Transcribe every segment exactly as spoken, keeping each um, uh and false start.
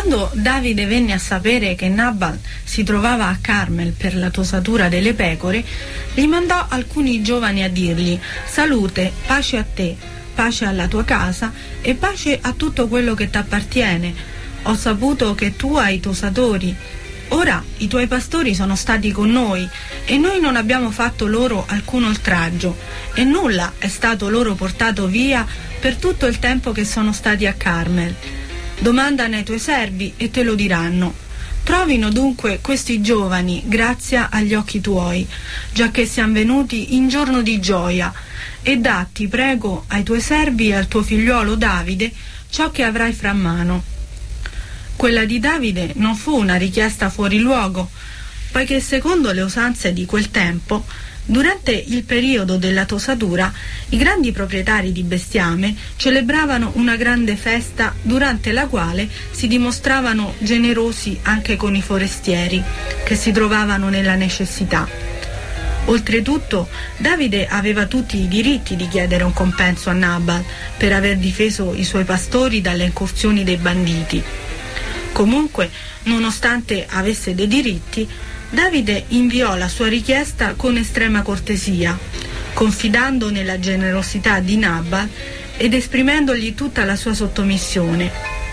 Quando Davide venne a sapere che Nabal si trovava a Carmel per la tosatura delle pecore, gli mandò alcuni giovani a dirgli: salute, pace a te, pace alla tua casa e pace a tutto quello che t'appartiene. Ho saputo che tu hai tosatori. Ora i tuoi pastori sono stati con noi e noi non abbiamo fatto loro alcun oltraggio e nulla è stato loro portato via per tutto il tempo che sono stati a Carmel. Domandane ai tuoi servi e te lo diranno. Trovino dunque questi giovani grazia agli occhi tuoi, giacché siamo venuti in giorno di gioia, e datti, prego, ai tuoi servi e al tuo figliuolo Davide ciò che avrai fra mano. Quella di Davide non fu una richiesta fuori luogo, poiché secondo le usanze di quel tempo, durante il periodo della tosatura, i grandi proprietari di bestiame celebravano una grande festa durante la quale si dimostravano generosi anche con i forestieri che si trovavano nella necessità. Oltretutto, Davide aveva tutti i diritti di chiedere un compenso a Nabal per aver difeso i suoi pastori dalle incursioni dei banditi. Comunque, nonostante avesse dei diritti, Davide inviò la sua richiesta con estrema cortesia, confidando nella generosità di Nabal ed esprimendogli tutta la sua sottomissione.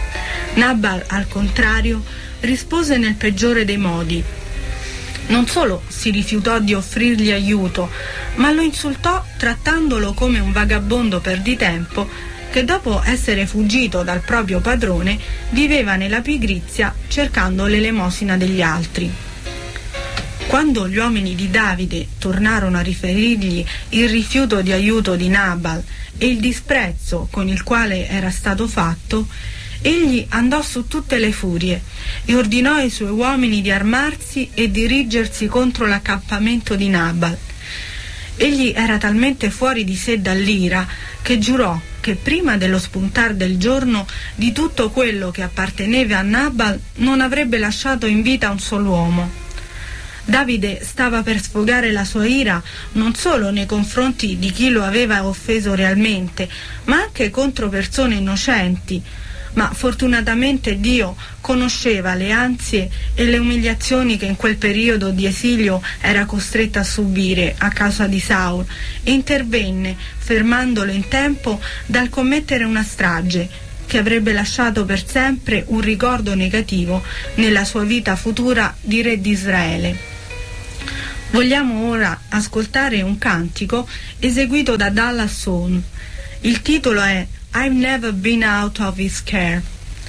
Nabal, al contrario, rispose nel peggiore dei modi. Non solo si rifiutò di offrirgli aiuto, ma lo insultò trattandolo come un vagabondo perditempo che dopo essere fuggito dal proprio padrone viveva nella pigrizia cercando l'elemosina degli altri. Quando gli uomini di Davide tornarono a riferirgli il rifiuto di aiuto di Nabal e il disprezzo con il quale era stato fatto, egli andò su tutte le furie e ordinò ai suoi uomini di armarsi e dirigersi contro l'accampamento di Nabal. Egli era talmente fuori di sé dall'ira che giurò che prima dello spuntar del giorno di tutto quello che apparteneva a Nabal non avrebbe lasciato in vita un solo uomo. Davide stava per sfogare la sua ira non solo nei confronti di chi lo aveva offeso realmente, ma anche contro persone innocenti. Ma fortunatamente Dio conosceva le ansie e le umiliazioni che in quel periodo di esilio era costretto a subire a causa di Saul e intervenne fermandolo in tempo dal commettere una strage che avrebbe lasciato per sempre un ricordo negativo nella sua vita futura di re di Israele. Vogliamo ora ascoltare un cantico eseguito da Dallas Sohn. Il titolo è I've never been out of his care.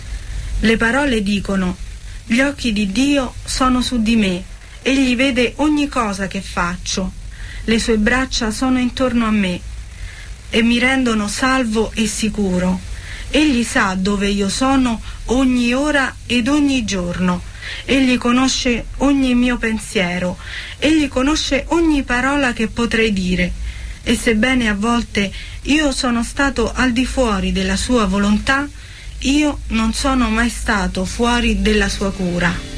Le parole dicono: gli occhi di Dio sono su di me, egli vede ogni cosa che faccio, le sue braccia sono intorno a me e mi rendono salvo e sicuro. Egli sa dove io sono ogni ora ed ogni giorno, egli conosce ogni mio pensiero, egli conosce ogni parola che potrei dire. E sebbene a volte io sono stato al di fuori della sua volontà, io non sono mai stato fuori della sua cura.